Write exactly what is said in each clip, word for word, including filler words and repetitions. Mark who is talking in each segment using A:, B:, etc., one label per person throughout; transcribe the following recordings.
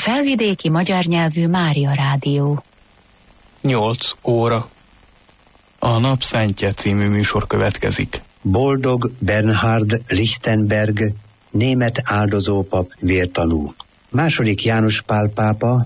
A: Felvidéki magyar nyelvű Mária Rádió.
B: nyolc óra. A Napszentje című műsor következik.
C: Boldog Bernhard Lichtenberg, német áldozópap, vértanú. Második János Pál pápa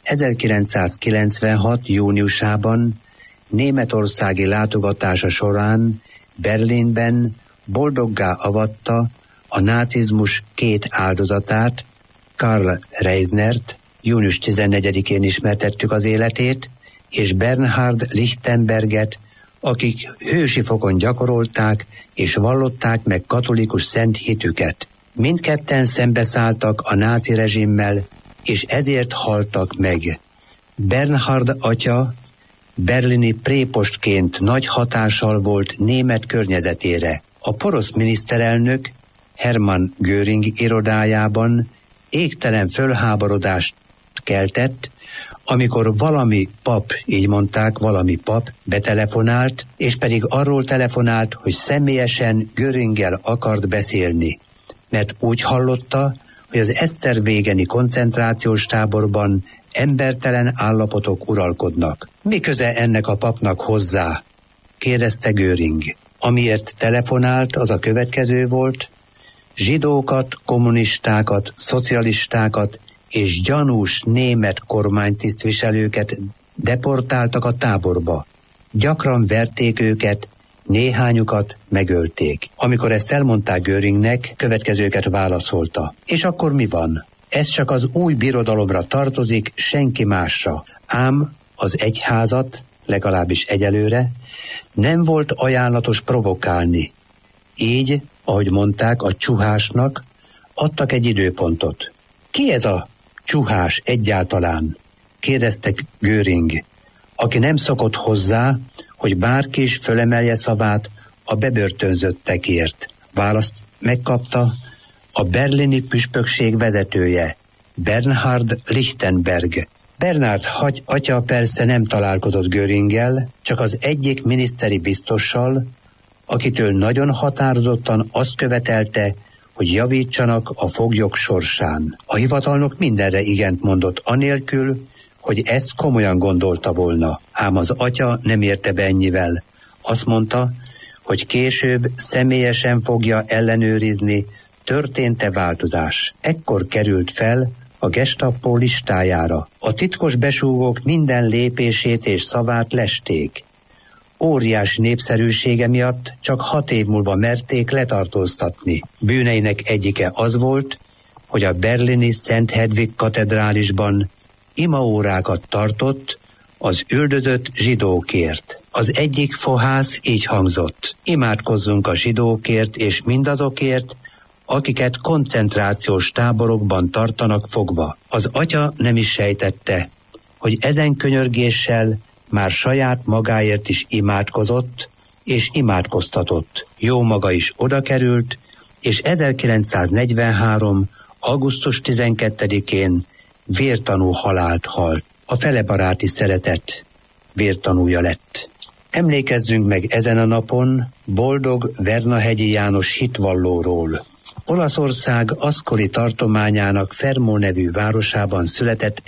C: ezerkilencszázkilencvenhat. júniusában németországi látogatása során Berlinben boldoggá avatta a nácizmus két áldozatát, Karl Reisnert, június tizennegyedikén ismertettük az életét, és Bernhard Lichtenberget, akik hősi fokon gyakorolták és vallották meg katolikus szent hitüket. Mindketten szembeszálltak a náci rezsimmel, és ezért haltak meg. Bernhard atya berlini prépostként nagy hatással volt német környezetére. A porosz miniszterelnök Hermann Göring irodájában égtelen fölháborodást keltett, amikor valami pap, így mondták, valami pap betelefonált, és pedig arról telefonált, hogy személyesen Göringgel akart beszélni, mert úgy hallotta, hogy az Esztervégeni koncentrációs táborban embertelen állapotok uralkodnak. Mi köze ennek a papnak hozzá? Kérdezte Göring. Amiért telefonált, az a következő volt: zsidókat, kommunistákat, szocialistákat és gyanús német kormánytisztviselőket deportáltak a táborba. Gyakran verték őket, néhányukat megölték. Amikor ezt elmondták Göringnek, következőket válaszolta. És akkor mi van? Ez csak az új birodalomra tartozik, senki másra. Ám az egyházat, legalábbis egyelőre, nem volt ajánlatos provokálni. Így, ahogy mondták, a csuhásnak adtak egy időpontot. Ki ez a csuhás egyáltalán? Kérdezte Göring, aki nem szokott hozzá, hogy bárki is fölemelje szavát a bebörtönzöttekért. Választ megkapta a berlini püspökség vezetője, Bernhard Lichtenberg. Bernhard atya persze nem találkozott Göringgel, csak az egyik miniszteri biztossal, akitől nagyon határozottan azt követelte, hogy javítsanak a foglyok sorsán. A hivatalnok mindenre igent mondott, anélkül, hogy ezt komolyan gondolta volna. Ám az atya nem érte be ennyivel. Azt mondta, hogy később személyesen fogja ellenőrizni, történt-e változás. Ekkor került fel a Gestapo listájára. A titkos besúgók minden lépését és szavát lesték. Óriási népszerűsége miatt csak hat év múlva merték letartóztatni. Bűneinek egyike az volt, hogy a berlini Szent Hedvig katedrálisban imaórákat tartott az üldözött zsidókért. Az egyik fohász így hangzott: imádkozzunk a zsidókért és mindazokért, akiket koncentrációs táborokban tartanak fogva. Az atya nem is sejtette, hogy ezen könyörgéssel már saját magáért is imádkozott és imádkoztatott. Jó maga is oda került, és ezerkilencszáznegyvenhárom. augusztus tizenkettedikén vértanú halált halt. A felebaráti szeretet vértanúja lett. Emlékezzünk meg ezen a napon boldog Vernahegyi János hitvallóról. Olaszország Ascoli tartományának Fermo nevű városában született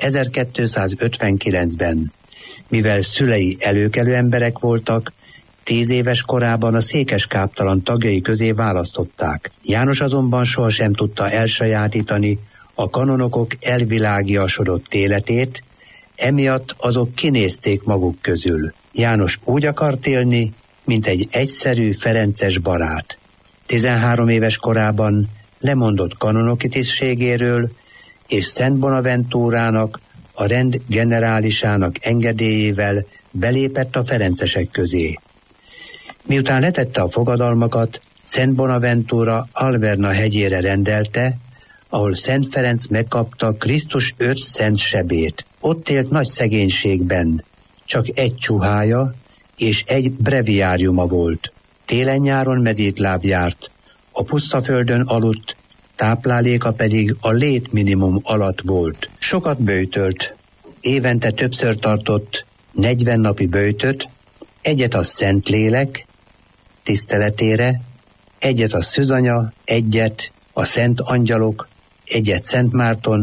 C: ezerkétszázötvenkilencben. Mivel szülei előkelő emberek voltak, tíz éves korában a székeskáptalan tagjai közé választották. János azonban sohasem tudta elsajátítani a kanonokok elvilágiasodott életét, emiatt azok kinézték maguk közül. János úgy akart élni, mint egy egyszerű ferences barát. tizenhárom éves korában lemondott kanonoki tisztségéről, és Szent Bonaventúrának, a rend generálisának engedélyével belépett a ferencesek közé. Miután letette a fogadalmakat, Szent Bonaventúra Alverna hegyére rendelte, ahol Szent Ferenc megkapta Krisztus öt szent sebét. Ott élt nagy szegénységben, csak egy csuhája és egy breviáriuma volt. Télen-nyáron mezítláb járt, a pusztaföldön aludt, tápláléka pedig a létminimum alatt volt. Sokat böjtölt, évente többször tartott negyven napi böjtöt, egyet a Szentlélek tiszteletére, egyet a Szűzanya, egyet a Szent Angyalok, egyet Szent Márton,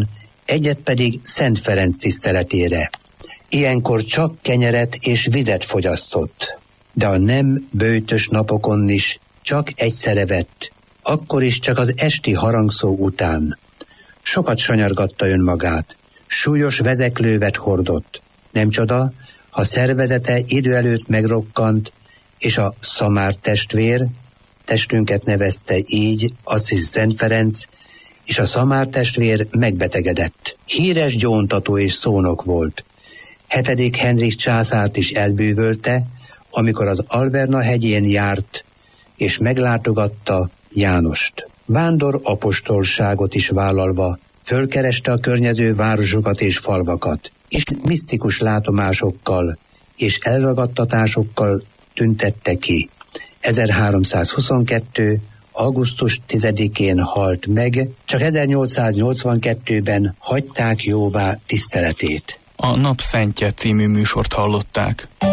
C: egyet pedig Szent Ferenc tiszteletére. Ilyenkor csak kenyeret és vizet fogyasztott, de a nem böjtös napokon is csak egyszerre vett, akkor is csak az esti harangszó után. Sokat sanyargatta önmagát, súlyos vezeklővet hordott. Nem csoda, ha szervezete idő előtt megrokkant, és a Szamár testvér, testünket nevezte így Assisi Szent Ferenc, és a Szamár testvér megbetegedett. Híres gyóntató és szónok volt. Hetedik Henrik császárt is elbűvölte, amikor az Alverna hegyén járt, és meglátogatta Jánost. Vándor apostolságot is vállalva fölkereste a környező városokat és falvakat, és misztikus látomásokkal és elragadtatásokkal tüntette ki. ezerháromszázhuszonkettő. augusztus tizedikén halt meg, csak ezernyolcszáznyolcvankettőben hagyták jóvá tiszteletét.
B: A Napszentje című műsort hallották.